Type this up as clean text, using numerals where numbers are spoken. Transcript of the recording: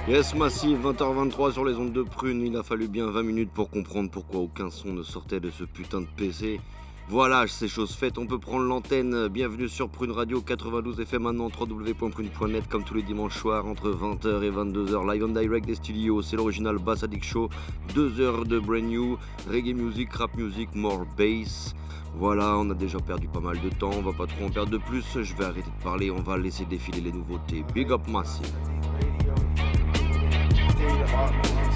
Yes, Massive, 20h23 sur les ondes de Prune. Il a fallu bien 20 minutes pour comprendre pourquoi aucun son ne sortait de ce putain de PC. Voilà, c'est chose faite, on peut prendre l'antenne. Bienvenue sur Prune Radio 92 FM, maintenant www.prune.net, comme tous les dimanches soirs entre 20h et 22h, live on direct des studios. C'est l'original Bass Addict Show, 2 heures de brand new, reggae music, rap music, more bass. Voilà, on a déjà perdu pas mal de temps, on va pas trop en perdre de plus. Je vais arrêter de parler, on va laisser défiler les nouveautés. Big up Massive.